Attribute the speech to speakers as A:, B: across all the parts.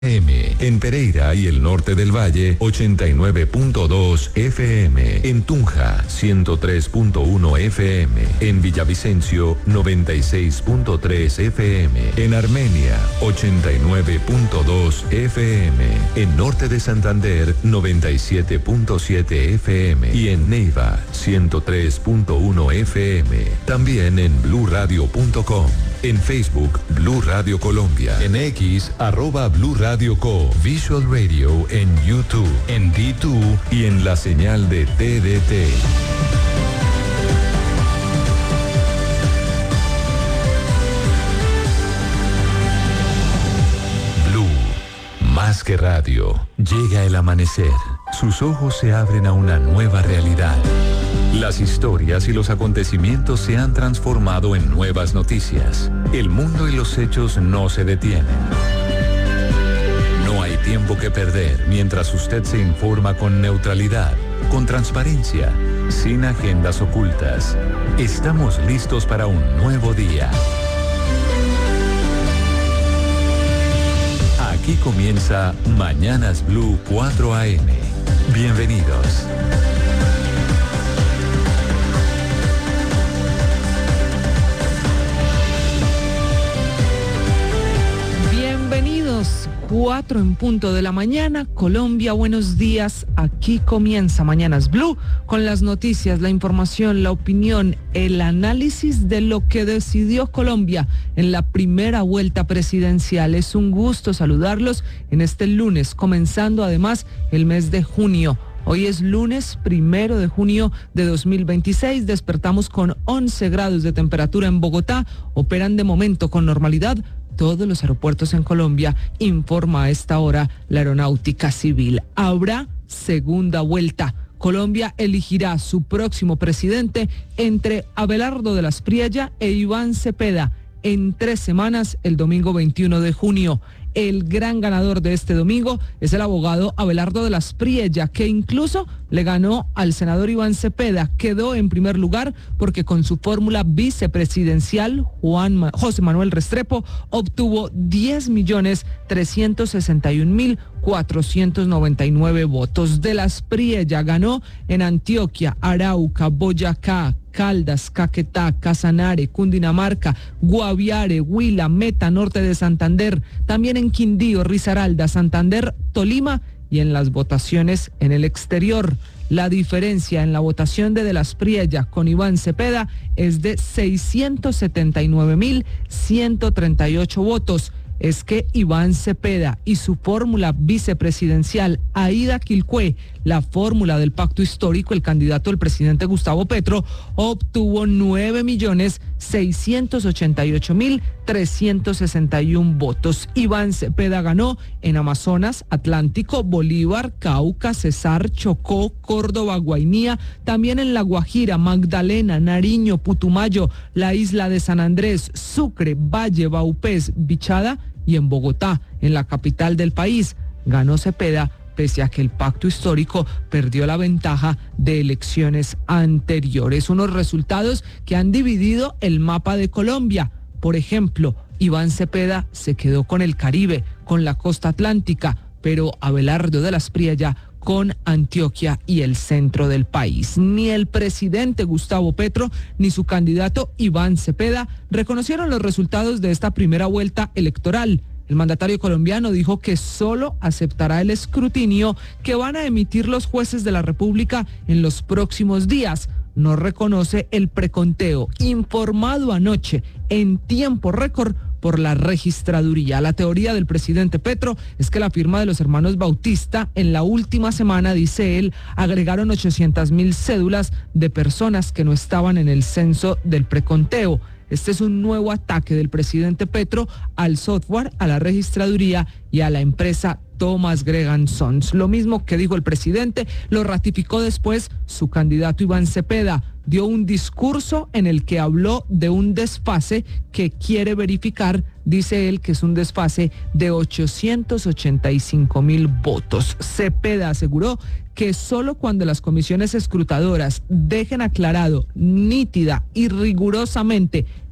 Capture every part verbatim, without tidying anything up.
A: M. En Pereira y el norte del Valle, ochenta y nueve punto dos F M. En Tunja, ciento tres punto uno F M. En Villavicencio, noventa y seis punto tres F M. En Armenia, ochenta y nueve punto dos F M. En norte de Santander, noventa y siete punto siete F M. Y en Neiva, ciento tres punto uno F M. También en blue radio punto com. En Facebook, Blue Radio Colombia. En X, arroba Blue Radio Co. Visual Radio en YouTube, en D dos y en la señal de T D T. Blue, más que radio. Llega el amanecer. Sus ojos se abren a una nueva realidad. Las historias y los acontecimientos se han transformado en nuevas noticias. El mundo y los hechos no se detienen. No hay tiempo que perder mientras usted se informa con neutralidad, con transparencia, sin agendas ocultas. Estamos listos para un nuevo día. Aquí comienza Mañanas Blue cuatro A M. Bienvenidos.
B: Bienvenidos, cuatro en punto de la mañana, Colombia, buenos días. Aquí comienza Mañanas Blue con las noticias, la información, la opinión, el análisis de lo que decidió Colombia en la primera vuelta presidencial. Es un gusto saludarlos en este lunes, comenzando además el mes de junio. Hoy es lunes primero de junio de dos mil veintiséis, despertamos con once grados de temperatura en Bogotá, operan de momento con normalidad todos los aeropuertos en Colombia, informa a esta hora la Aeronáutica Civil. Habrá segunda vuelta. Colombia elegirá su próximo presidente entre Abelardo de la Espriella e Iván Cepeda en tres semanas, el domingo veintiuno de junio. El gran ganador de este domingo es el abogado Abelardo de la Espriella, que incluso le ganó al senador Iván Cepeda. Quedó en primer lugar porque con su fórmula vicepresidencial, Juan Ma- José Manuel Restrepo obtuvo diez millones trescientos sesenta y un mil cuatrocientos noventa y nueve votos. De la Espriella ganó en Antioquia, Arauca, Boyacá, Caldas, Caquetá, Casanare, Cundinamarca, Guaviare, Huila, Meta, norte de Santander, también en Quindío, Risaralda, Santander, Tolima y en las votaciones en el exterior. La diferencia en la votación de De la Espriella con Iván Cepeda es de seiscientos setenta y nueve mil ciento treinta y ocho votos. Es que Iván Cepeda y su fórmula vicepresidencial, Aida Quilcué, la fórmula del pacto histórico, el candidato del presidente Gustavo Petro, obtuvo nueve millones seiscientos ochenta y ocho mil trescientos sesenta y uno votos. Iván Cepeda ganó en Amazonas, Atlántico, Bolívar, Cauca, Cesar, Chocó, Córdoba, Guainía, también en La Guajira, Magdalena, Nariño, Putumayo, la isla de San Andrés, Sucre, Valle, Vaupés, Bichada y en Bogotá, en la capital del país. Ganó Cepeda pese a que el pacto histórico perdió la ventaja de elecciones anteriores. Unos resultados que han dividido el mapa de Colombia. Por ejemplo, Iván Cepeda se quedó con el Caribe, con la costa atlántica, pero Abelardo de la Espriella con Antioquia y el centro del país. Ni el presidente Gustavo Petro ni su candidato Iván Cepeda reconocieron los resultados de esta primera vuelta electoral. El mandatario colombiano dijo que solo aceptará el escrutinio que van a emitir los jueces de la República en los próximos días. No reconoce el preconteo informado anoche en tiempo récord por la registraduría. La teoría del presidente Petro es que la firma de los hermanos Bautista en la última semana, dice él, agregaron ochocientas mil cédulas de personas que no estaban en el censo del preconteo. Este es un nuevo ataque del presidente Petro al software, a la registraduría y a la empresa Thomas Gregan Sons. Lo mismo que dijo el presidente, lo ratificó después su candidato Iván Cepeda. Dio un discurso en el que habló de un desfase que quiere verificar, dice él que es un desfase de ochocientos ochenta y cinco mil votos. Cepeda aseguró que solo cuando las comisiones escrutadoras dejen aclarado nítida y rigurosamente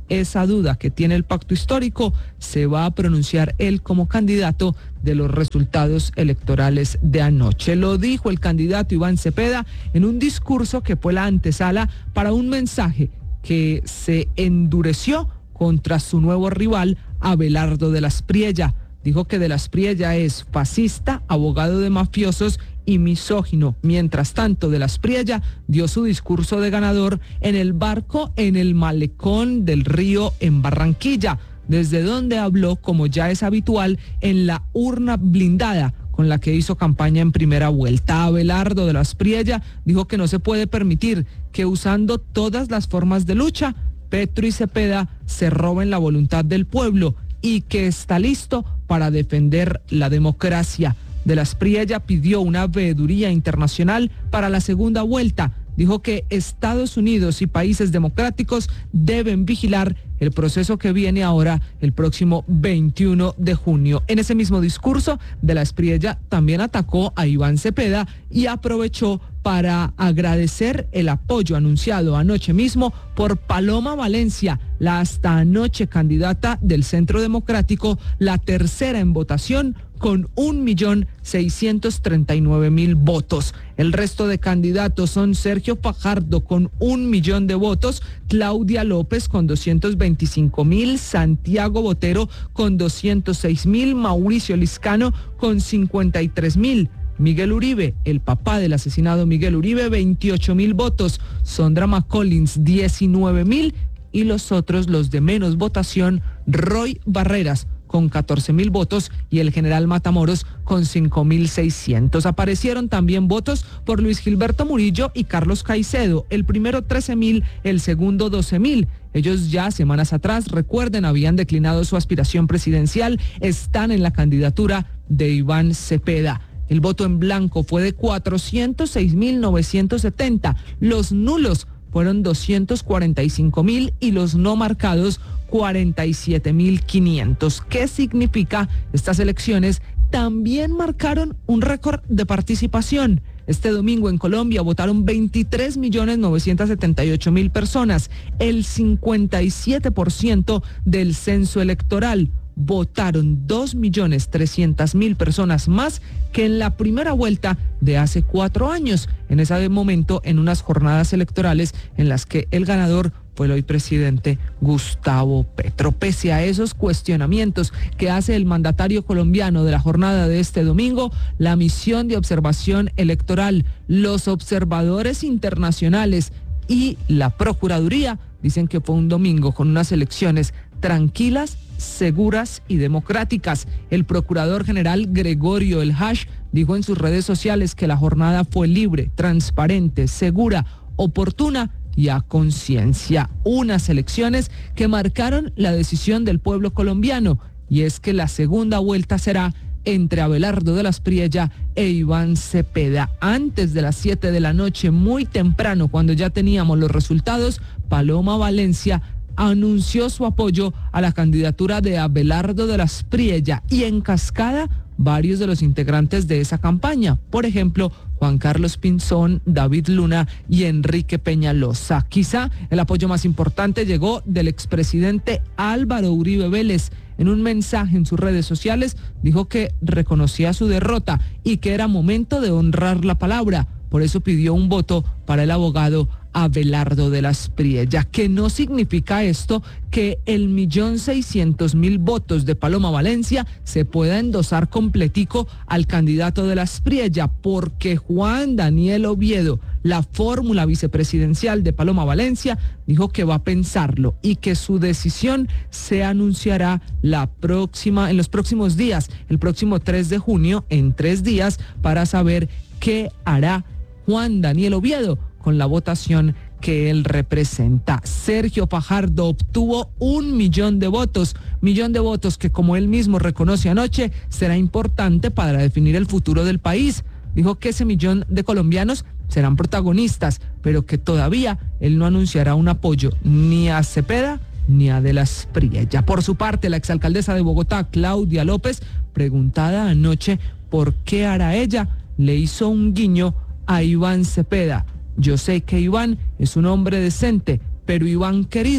B: esa duda que tiene el pacto histórico, se va a pronunciar él como candidato de los resultados electorales de anoche. Lo dijo el candidato Iván Cepeda en un discurso que fue la antesala para un mensaje que se endureció contra su nuevo rival, Abelardo de la Espriella. Dijo que de la Espriella es fascista, abogado de mafiosos y misógino. Mientras tanto, de la Espriella dio su discurso de ganador en el barco en el malecón del río en Barranquilla, desde donde habló, como ya es habitual, en la urna blindada con la que hizo campaña en primera vuelta. Abelardo de la Espriella dijo que no se puede permitir que usando todas las formas de lucha, Petro y Cepeda se roben la voluntad del pueblo y que está listo para defender la democracia. De la Espriella pidió una veeduría internacional para la segunda vuelta. Dijo que Estados Unidos y países democráticos deben vigilar el proceso que viene ahora el próximo veintiuno de junio. En ese mismo discurso, de la Espriella también atacó a Iván Cepeda y aprovechó para agradecer el apoyo anunciado anoche mismo por Paloma Valencia, la hasta anoche candidata del Centro Democrático, la tercera en votación, con un millón seiscientos treinta y nueve mil votos. El resto de candidatos son Sergio Fajardo con un millón de votos, Claudia López con doscientos veinticinco mil, Santiago Botero con doscientos seis mil, Mauricio Liscano con cincuenta y tres mil. Miguel Uribe, el papá del asesinado Miguel Uribe, veintiocho mil votos, Sondra McCollins, diecinueve mil, y los otros, los de menos votación, Roy Barreras, con catorce mil votos, y el general Matamoros con cinco mil seiscientos. Aparecieron también votos por Luis Gilberto Murillo y Carlos Caicedo, el primero trece mil, el segundo doce mil. Ellos ya semanas atrás, recuerden, habían declinado su aspiración presidencial, están en la candidatura de Iván Cepeda. El voto en blanco fue de cuatrocientos seis mil novecientos setenta, los nulos fueron doscientos cuarenta y cinco mil y los no marcados cuarenta y siete mil quinientos. ¿Qué significa? Estas elecciones también marcaron un récord de participación. Este domingo en Colombia votaron veintitrés millones novecientos setenta y ocho mil personas, el cincuenta y siete por ciento del censo electoral. Votaron dos millones trescientas mil personas más que en la primera vuelta de hace cuatro años, en ese momento en unas jornadas electorales en las que el ganador fue el hoy presidente Gustavo Petro. Pese a esos cuestionamientos que hace el mandatario colombiano de la jornada de este domingo, la misión de observación electoral, los observadores internacionales y la Procuraduría dicen que fue un domingo con unas elecciones tranquilas, seguras y democráticas. El procurador general Gregorio El Hash dijo en sus redes sociales que la jornada fue libre, transparente, segura, oportuna y a conciencia. Unas elecciones que marcaron la decisión del pueblo colombiano, y es que la segunda vuelta será entre Abelardo de la Espriella e Iván Cepeda. Antes de las siete de la noche, muy temprano, cuando ya teníamos los resultados, Paloma Valencia anunció su apoyo a la candidatura de Abelardo de la Espriella, y en cascada varios de los integrantes de esa campaña, por ejemplo, Juan Carlos Pinzón, David Luna y Enrique Peñalosa. Quizá el apoyo más importante llegó del expresidente Álvaro Uribe Vélez. En un mensaje en sus redes sociales dijo que reconocía su derrota y que era momento de honrar la palabra. Por eso pidió un voto para el abogado Abelardo de la Espriella. ¿Qué no significa esto? Que el millón seiscientos mil votos de Paloma Valencia se pueda endosar completico al candidato de la Espriella, porque Juan Daniel Oviedo, la fórmula vicepresidencial de Paloma Valencia, dijo que va a pensarlo y que su decisión se anunciará la próxima, en los próximos días, el próximo tres de junio, en tres días, para saber qué hará Juan Daniel Oviedo con la votación que él representa. Sergio Fajardo obtuvo un millón de votos, millón de votos que, como él mismo reconoce anoche, será importante para definir el futuro del país. Dijo que ese millón de colombianos serán protagonistas, pero que todavía él no anunciará un apoyo ni a Cepeda ni a de la Espriella. Por su parte, la exalcaldesa de Bogotá, Claudia López, preguntada anoche por qué hará ella, le hizo un guiño a Iván Cepeda. Yo sé que Iván es un hombre decente, pero Iván querido,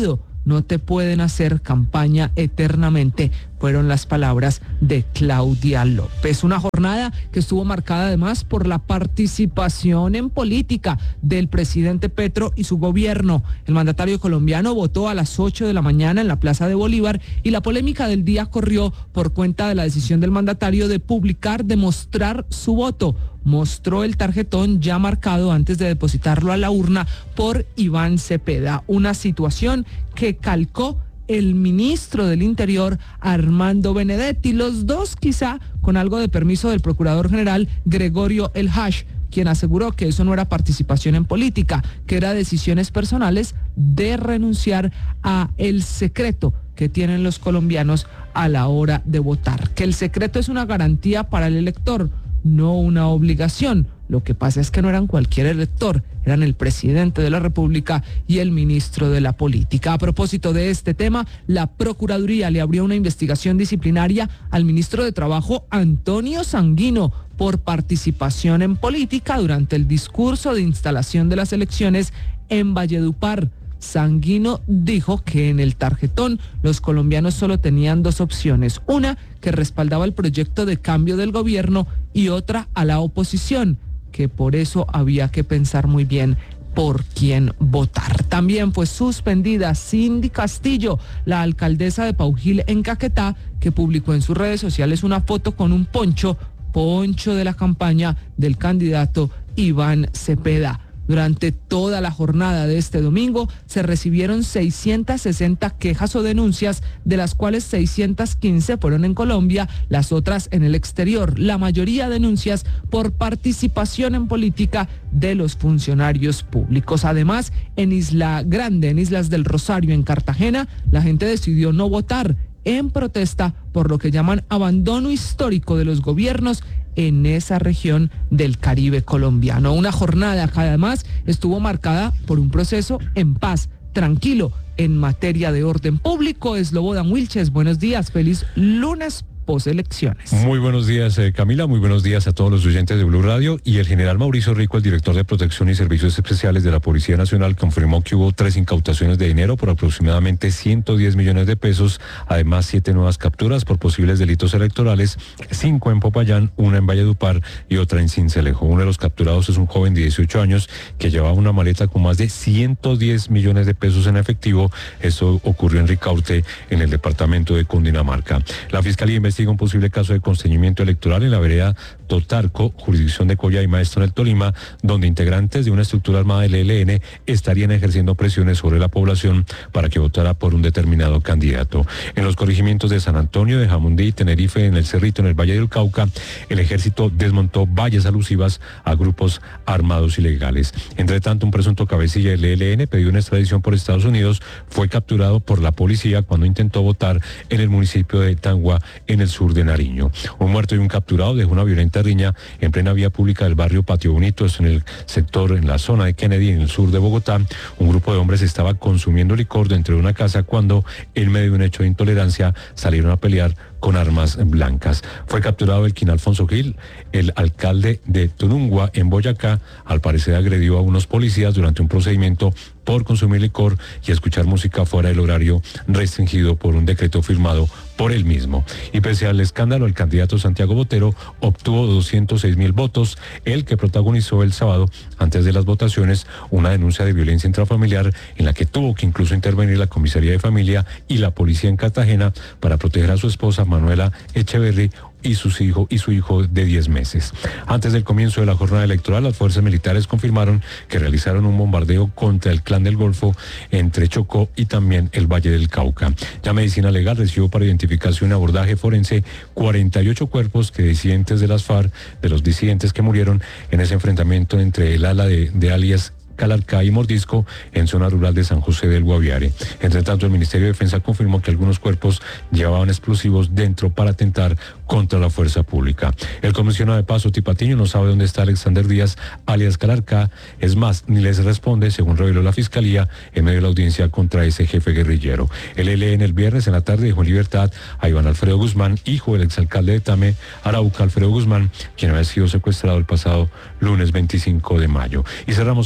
B: no te pueden hacer campaña eternamente, fueron las palabras de Claudia López. Una jornada que estuvo marcada además por la participación en política del presidente Petro y su gobierno. El mandatario colombiano votó a las ocho de la mañana en la Plaza de Bolívar y la polémica del día corrió por cuenta de la decisión del mandatario de publicar, de mostrar su voto. Mostró el tarjetón ya marcado antes de depositarlo a la urna por Iván Cepeda, una situación que calcó el ministro del Interior, Armando Benedetti, los dos quizá con algo de permiso del procurador general Gregorio El Hash, quien aseguró que eso no era participación en política, que era decisiones personales de renunciar a el secreto que tienen los colombianos a la hora de votar, que el secreto es una garantía para el elector, no una obligación. Lo que pasa es que no eran cualquier elector, eran el presidente de la República y el ministro de la Política. A propósito de este tema, la Procuraduría le abrió una investigación disciplinaria al ministro de Trabajo, Antonio Sanguino, por participación en política durante el discurso de instalación de las elecciones en Valledupar. Sanguino dijo que en el tarjetón los colombianos solo tenían dos opciones, una que respaldaba el proyecto de cambio del gobierno y otra a la oposición, que por eso había que pensar muy bien por quién votar. También fue suspendida Cindy Castillo, la alcaldesa de Paujil en Caquetá, que publicó en sus redes sociales una foto con un poncho, poncho de la campaña del candidato Iván Cepeda. Durante toda la jornada de este domingo se recibieron seiscientas sesenta quejas o denuncias, de las cuales seiscientas quince fueron en Colombia, las otras en el exterior. La mayoría denuncias por participación en política de los funcionarios públicos. Además, en Isla Grande, en Islas del Rosario, en Cartagena, la gente decidió no votar en protesta por lo que llaman abandono histórico de los gobiernos en esa región del Caribe colombiano. Una jornada que además estuvo marcada por un proceso en paz, tranquilo, en materia de orden público. Slobodan Wilches, buenos días, feliz lunes poselecciones.
C: Muy buenos días, eh, Camila, muy buenos días a todos los oyentes de Blue Radio. Y el general Mauricio Rico, el director de Protección y Servicios Especiales de la Policía Nacional, confirmó que hubo tres incautaciones de dinero por aproximadamente ciento diez millones de pesos, además siete nuevas capturas por posibles delitos electorales, cinco en Popayán, una en Valledupar y otra en Sincelejo. Uno de los capturados es un joven de dieciocho años que llevaba una maleta con más de ciento diez millones de pesos en efectivo. Eso ocurrió en Ricaurte, en el departamento de Cundinamarca. La Fiscalía investiga un posible caso de constreñimiento electoral en la vereda Totarco, jurisdicción de Coya y Maestro en el Tolima, donde integrantes de una estructura armada del E L N estarían ejerciendo presiones sobre la población para que votara por un determinado candidato. En los corregimientos de San Antonio, de Jamundí y Tenerife, en el Cerrito, en el Valle del Cauca, el ejército desmontó vallas alusivas a grupos armados ilegales. Entre tanto, un presunto cabecilla del E L N pedido una extradición por Estados Unidos fue capturado por la policía cuando intentó votar en el municipio de Tangua, en el sur de Nariño. Un muerto y un capturado dejó una violenta riña en plena vía pública del barrio Patio Bonito, en el sector, en la zona de Kennedy, en el sur de Bogotá. Un grupo de hombres estaba consumiendo licor dentro de una casa cuando, en medio de un hecho de intolerancia, salieron a pelear con armas blancas. Fue capturado Elkin Alfonso Gil, el alcalde de Tunungua, en Boyacá. Al parecer agredió a unos policías durante un procedimiento por consumir licor y escuchar música fuera del horario restringido por un decreto firmado por él mismo. Y pese al escándalo, el candidato Santiago Botero obtuvo doscientos seis mil votos, el que protagonizó el sábado, antes de las votaciones, una denuncia de violencia intrafamiliar en la que tuvo que incluso intervenir la Comisaría de Familia y la policía en Cartagena para proteger a su esposa Manuela Echeverry y sus hijos y su hijo de diez meses. Antes del comienzo de la jornada electoral, las fuerzas militares confirmaron que realizaron un bombardeo contra el Clan del Golfo entre Chocó y también el Valle del Cauca. Ya Medicina Legal recibió para identificación y abordaje forense cuarenta y ocho cuerpos que disidentes de las FARC, de los disidentes que murieron en ese enfrentamiento entre el ala de, de alias Calarcá y Mordisco en zona rural de San José del Guaviare. Entre tanto, el Ministerio de Defensa confirmó que algunos cuerpos llevaban explosivos dentro para atentar contra la fuerza pública. El comisionado de Paso Tipatiño no sabe dónde está Alexander Díaz, alias Calarcá. Es más, ni les responde, según reveló la Fiscalía en medio de la audiencia contra ese jefe guerrillero. El E L N el viernes en la tarde dejó en libertad a Iván Alfredo Guzmán, hijo del exalcalde de Tame, Arauca, Alfredo Guzmán, quien había sido secuestrado el pasado lunes veinticinco de mayo. Y cerramos hablando de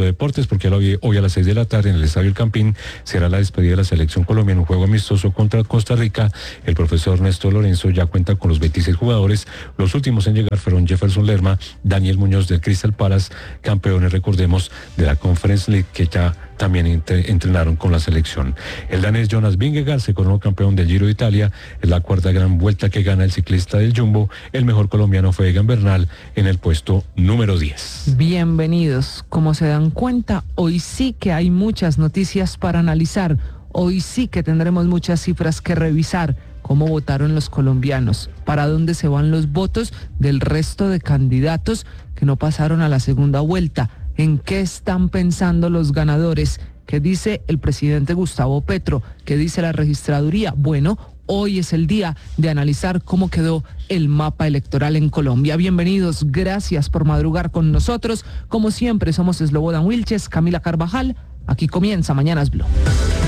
C: deportes, porque hoy, hoy a las seis de la tarde en el Estadio El Campín será la despedida de la selección Colombia en un juego amistoso contra Costa Rica. El profesor Néstor Lorenzo ya cuenta con los veintiséis jugadores. Los últimos en llegar fueron Jefferson Lerma, Daniel Muñoz del Crystal Palace, campeones, recordemos, de la Conference League, que ya también entre, entrenaron con la selección. El danés Jonas Vingegaard se coronó campeón del Giro de Italia. Es la cuarta gran vuelta que gana el ciclista del Jumbo. El mejor colombiano fue Egan Bernal en el puesto número diez.
B: Bienvenidos. Como se dan cuenta, hoy sí que hay muchas noticias para analizar. Hoy sí que tendremos muchas cifras que revisar. Cómo votaron los colombianos, para dónde se van los votos del resto de candidatos que no pasaron a la segunda vuelta, en qué están pensando los ganadores, qué dice el presidente Gustavo Petro, qué dice la registraduría. Bueno, hoy es el día de analizar cómo quedó el mapa electoral en Colombia. Bienvenidos, gracias por madrugar con nosotros. Como siempre, somos Slobodan Wilches, Camila Carvajal. Aquí comienza Mañanas Blue.